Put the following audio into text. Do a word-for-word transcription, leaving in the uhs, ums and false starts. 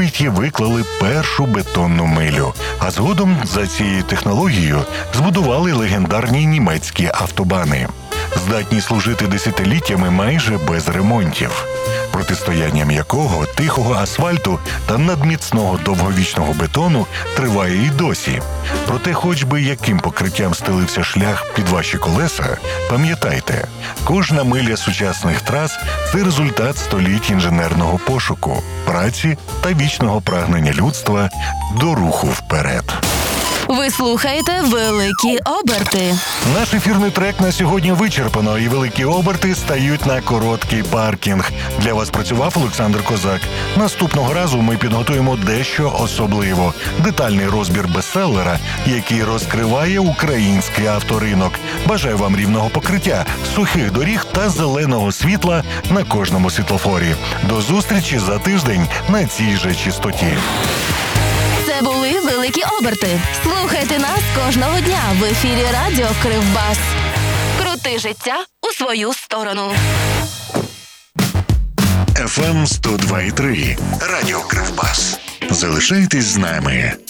пам'яті виклали першу бетонну милю. А згодом за цією технологією збудували легендарні німецькі автобани, здатні служити десятиліттями майже без ремонтів, протистоянням якого тихого асфальту та надміцного довговічного бетону триває і досі. Проте хоч би яким покриттям стелився шлях під ваші колеса, пам'ятайте, кожна миля сучасних трас – це результат століть інженерного пошуку, праці та вічного прагнення людства до руху вперед. Ви слухаєте «Великі оберти». Наш ефірний трек на сьогодні вичерпано, і великі оберти стають на короткий паркінг. Для вас працював Олександр Козак. Наступного разу ми підготуємо дещо особливо. Детальний розбір бестселера, який розкриває український авторинок. Бажаю вам рівного покриття, сухих доріг та зеленого світла на кожному світлофорі. До зустрічі за тиждень на цій же частоті. Це були «Великі оберти». Слухайте нас кожного дня в ефірі радіо Кривбас. Крути життя у свою сторону. еф ем сто два і три. Радіо Кривбас. Залишайтесь з нами.